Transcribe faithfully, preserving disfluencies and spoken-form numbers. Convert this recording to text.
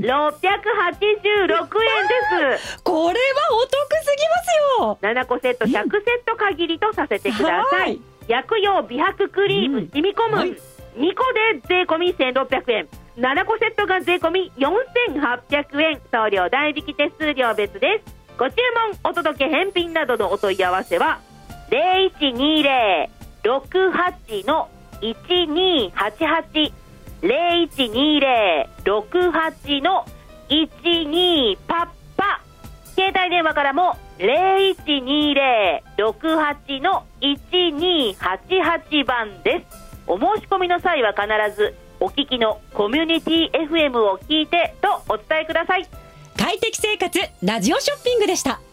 ろっぴゃくはちじゅうろくえんです。 これはお得すぎますよ。 ななこセットひゃくセット限りとさせてください。 はい、 薬用美白クリーム染み込む、はい、にこで税込みせんろっぴゃくえん、ななこセットが税込みよんせんはっぴゃくえん、送料代引き手数料別です。ご注文お届け返品などのお問い合わせは ゼロいちにゼロ ろくはち のいちにはちはち ゼロいちにゼロ ろくはち のいちにパッパ、携帯電話からもゼロいちにゼロ ろくはち のいちにはちはちばんです。お申し込みの際は必ずお聞きのコミュニティ エフエム を聞いてとお伝えください。 快適生活ラジオショッピングでした。